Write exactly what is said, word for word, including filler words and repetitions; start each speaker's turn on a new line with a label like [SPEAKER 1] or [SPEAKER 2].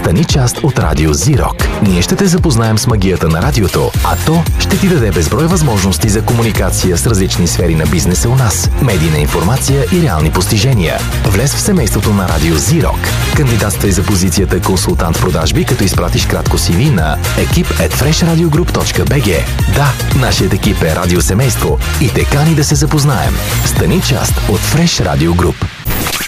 [SPEAKER 1] Стани част от Радио Зирок. Ние ще те запознаем с магията на радиото, а то ще ти даде безброй възможности за комуникация с различни сфери на бизнеса у нас, медийна информация и реални постижения. Влез в семейството на Радио Зирок. Кандидатствай за позицията консултант продажби, като изпратиш кратко си ви на екип ет фреш радио груп точка би джи. Да, нашият екип е радиосемейство и те кани да се запознаем. Стани част от Fresh Radio Group.